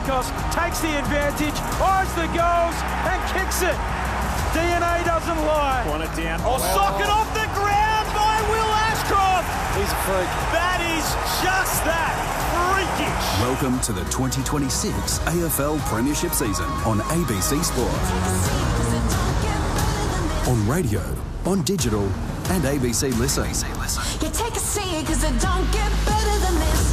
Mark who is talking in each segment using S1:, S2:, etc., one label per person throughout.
S1: Marcos takes the advantage, eyes the goals and kicks it. DNA doesn't lie.
S2: Want it down.
S1: Socket off the ground by Will Ashcroft.
S3: He's a freak.
S1: That is just that. Freakish.
S4: Welcome to the 2026 AFL Premiership season on ABC Sport. On radio, on digital, and ABC Listen.
S5: You take a seat, cause it don't get better than this.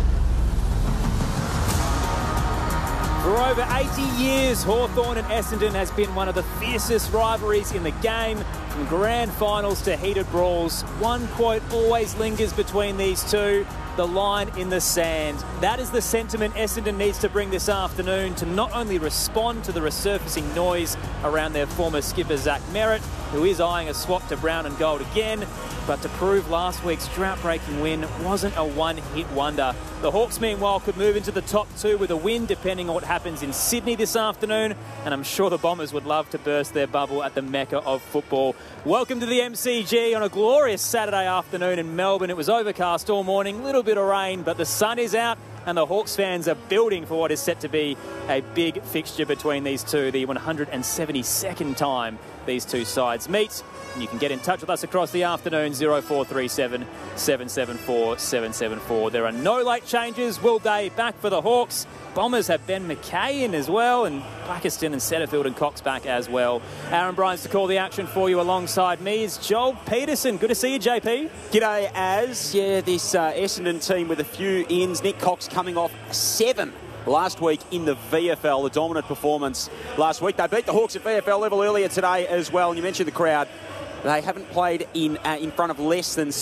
S6: For over 80 years, Hawthorn and Essendon has been one of the fiercest rivalries in the game. From grand finals to heated brawls, one quote always lingers between these two: the line in the sand. That is the sentiment Essendon needs to bring this afternoon to not only respond to the resurfacing noise around their former skipper Zach Merritt, who is eyeing a swap to brown and gold again, but to prove last week's drought-breaking win wasn't a one-hit wonder. The Hawks, meanwhile, could move into the top two with a win, depending on what happens in Sydney this afternoon, and I'm sure the Bombers would love to burst their bubble at the mecca of football. Welcome to the MCG on a glorious Saturday afternoon in Melbourne. It was overcast all morning, little bit of rain, but the sun is out, and the Hawks fans are building for what is set to be a big fixture between these two, the 172nd time these two sides meet. And you can get in touch with us across the afternoon, 0437 774 774. There are no late changes. Will Day back for the Hawks. Bombers have Ben McKay in as well, and Blackiston and Setterfield and Cox back as well. Aaron Bryans to call the action for you alongside me is Joel Peterson. Good to see you, JP.
S7: G'day, Az. Yeah, this Essendon team with a few ins. Nick Cox coming off 7 last week in the VFL, the dominant performance last week. They beat the Hawks at VFL level earlier today as well, and you mentioned the crowd. They haven't played in front of less than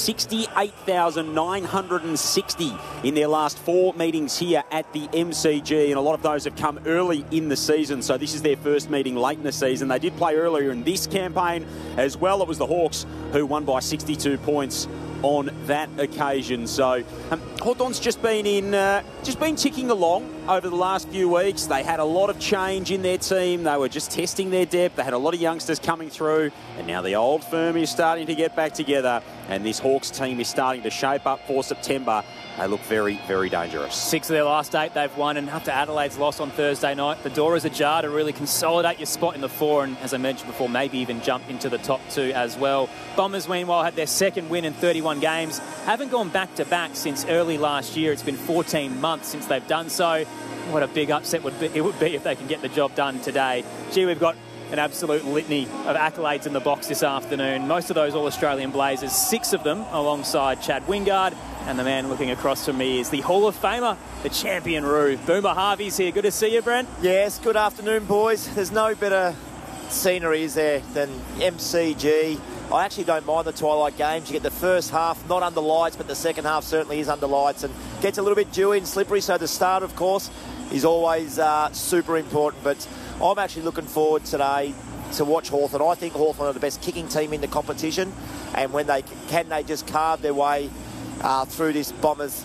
S7: 68,960 in their last 4 meetings here at the MCG, and a lot of those have come early in the season, so this is their first meeting late in the season. They did play earlier in this campaign as well. It was the Hawks who won by 62 points on that occasion. So Hawthorn's just been ticking along over the last few weeks. They had a lot of change in their team. They were just testing their depth. They had a lot of youngsters coming through, and now the old firm is starting to get back together, and this Hawks team is starting to shape up for September. They look very, very dangerous.
S6: 6 of their last 8 they've won, and after Adelaide's loss on Thursday night, the door is ajar to really consolidate your spot in the 4, and as I mentioned before, maybe even jump into the top 2 as well. Bombers, meanwhile, had their second win in 31 games. Haven't gone back-to-back since early last year. It's been 14 months since they've done so. What a big upset it would be if they can get the job done today. Gee, we've got an absolute litany of accolades in the box this afternoon. Most of those All-Australian Blazers, 6 of them alongside Chad Wingard. And the man looking across from me is the Hall of Famer, the champion Roo. Boomer Harvey's here. Good to see you, Brent.
S3: Yes, good afternoon, boys. There's no better scenery, is there, than MCG. I actually don't mind the twilight games. You get the first half not under lights, but the second half certainly is under lights and gets a little bit dewy and slippery. So the start, of course, is always super important. But I'm actually looking forward today to watch Hawthorn. I think Hawthorn are the best kicking team in the competition, and when they just carve their way through this Bombers.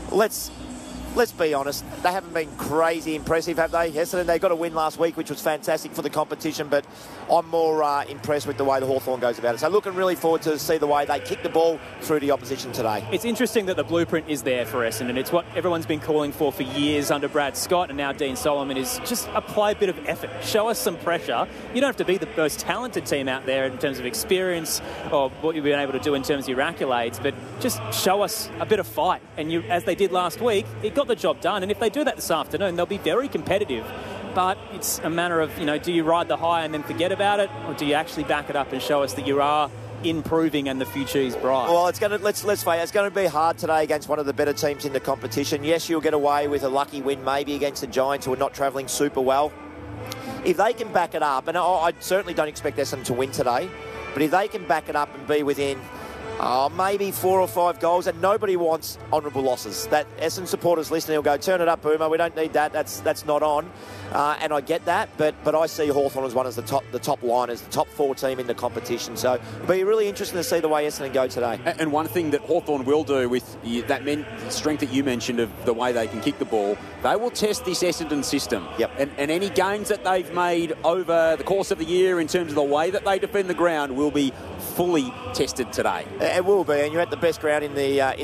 S3: Let's be honest, they haven't been crazy impressive, have they? Essendon, they got a win last week, which was fantastic for the competition, but I'm more impressed with the way the Hawthorn goes about it. So looking really forward to see the way they kick the ball through the opposition today.
S6: It's interesting that the blueprint is there for Essendon. It's what everyone's been calling for years under Brad Scott and now Dean Solomon, is just apply a bit of effort. Show us some pressure. You don't have to be the most talented team out there in terms of experience or what you've been able to do in terms of your accolades, but just show us a bit of fight. And you, as they did last week, it got the job done, and if they do that this afternoon, they'll be very competitive. But it's a matter of, do you ride the high and then forget about it, or do you actually back it up and show us that you are improving and the future is bright?
S3: Well, it's going to let's face it, it's going to be hard today against one of the better teams in the competition. Yes, you'll get away with a lucky win maybe against the Giants, who are not travelling super well. If they can back it up, and I certainly don't expect Essendon to win today, but if they can back it up and be within maybe 4 or 5 goals, and nobody wants honourable losses. That Essendon supporters listening will go, turn it up, Boomer, we don't need that, that's not on. And I get that, but I see Hawthorn as one of the top liners, the top 4 team in the competition. So it'll be really interesting to see the way Essendon go today.
S7: And one thing that Hawthorn will do with that strength that you mentioned of the way they can kick the ball, they will test this Essendon system.
S3: Yep.
S7: And any gains that they've made over the course of the year in terms of the way that they defend the ground will be fully tested today.
S3: It will be, and you're at the best ground in the